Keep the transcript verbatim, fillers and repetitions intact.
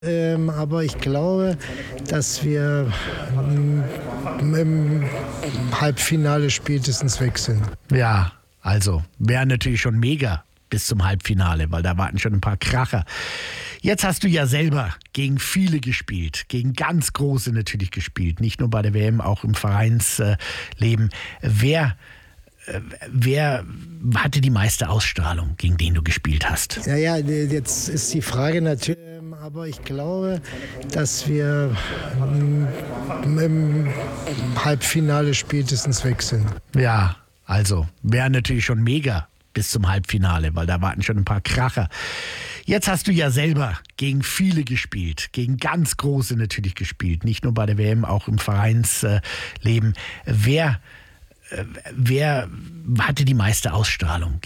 Ähm, aber ich glaube, dass wir ähm, im Halbfinale spätestens weg sind. Ja, also wäre natürlich schon mega bis zum Halbfinale, weil da warten schon ein paar Kracher. Jetzt hast du ja selber gegen viele gespielt, gegen ganz große natürlich gespielt, nicht nur bei der W M, auch im Vereinsleben. Wer, äh, wer hatte die meiste Ausstrahlung, gegen den du gespielt hast? Ja, ja, jetzt ist die Frage natürlich, ähm, aber ich glaube, dass wir ähm, im Halbfinale spätestens weg sind. Ja, also wäre natürlich schon mega bis zum Halbfinale, weil da warten schon ein paar Kracher. Jetzt hast du ja selber gegen viele gespielt, gegen ganz große natürlich gespielt, nicht nur bei der W M, auch im Vereinsleben. Wer, äh, wer hatte die meiste Ausstrahlung?